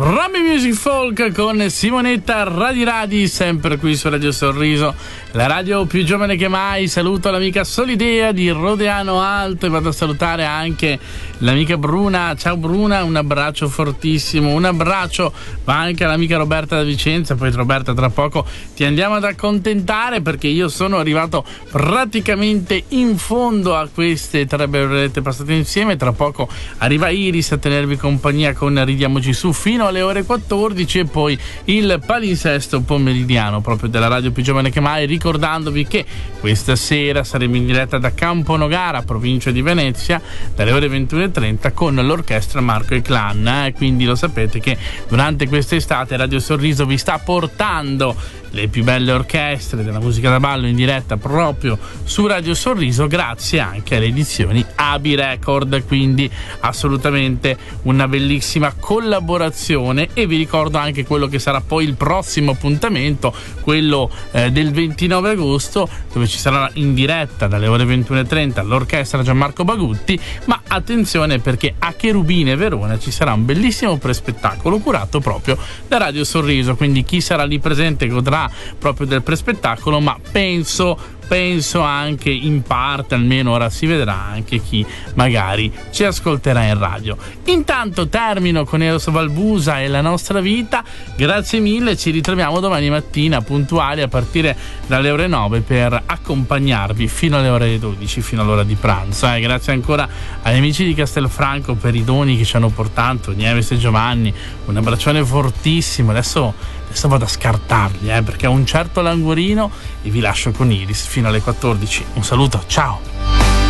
Rami Music Folk con Simonetta Radi, sempre qui su Radio Sorriso, la radio più giovane che mai. Saluto l'amica Solidea di Rodeano Alto e vado a salutare anche l'amica Bruna. Ciao Bruna, un abbraccio fortissimo, un abbraccio va anche all'amica Roberta da Vicenza. Poi Roberta, tra poco ti andiamo ad accontentare perché io sono arrivato praticamente in fondo a queste 3 ore passate insieme. Tra poco arriva Iris a tenervi compagnia con Ridiamoci Su fino alle ore 14 e poi il palinsesto pomeridiano proprio della radio più giovane che mai, ricordandovi che questa sera saremo in diretta da Camponogara, provincia di Venezia, dalle ore 21:30 con l'orchestra Marco e Clan, quindi lo sapete che durante quest'estate Radio Sorriso vi sta portando le più belle orchestre della musica da ballo in diretta proprio su Radio Sorriso, grazie anche alle edizioni Abi Record, quindi assolutamente una bellissima collaborazione. E vi ricordo anche quello che sarà poi il prossimo appuntamento, quello del 29 agosto, dove ci sarà in diretta dalle ore 21:30 l'orchestra Gianmarco Bagutti, ma attenzione perché a Cherubine Verona ci sarà un bellissimo prespettacolo curato proprio da Radio Sorriso, quindi chi sarà lì presente godrà proprio del prespettacolo, ma penso anche in parte, almeno ora si vedrà, anche chi magari ci ascolterà in radio. Intanto termino con Eros Valbusa e La nostra vita. Grazie mille, ci ritroviamo domani mattina puntuali a partire dalle ore 9 per accompagnarvi fino alle ore 12, fino all'ora di pranzo. Grazie ancora agli amici di Castelfranco per i doni che ci hanno portato, Nieves e Giovanni, un abbraccione fortissimo. Adesso vado a scartarli perché ho un certo languorino e vi lascio con Iris fino alle 14. Un saluto, ciao!